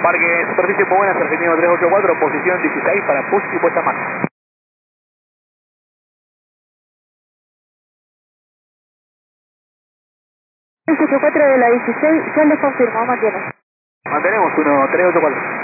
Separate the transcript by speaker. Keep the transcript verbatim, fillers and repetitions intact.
Speaker 1: Marque superficie muy buena, Argentino tres ocho cuatro, posición dieciséis para push y puesta en marcha.
Speaker 2: tres ocho cuatro de la dieciséis, ya les confirmó, mantiene.
Speaker 1: Mantenemos uno tres ocho cuatro.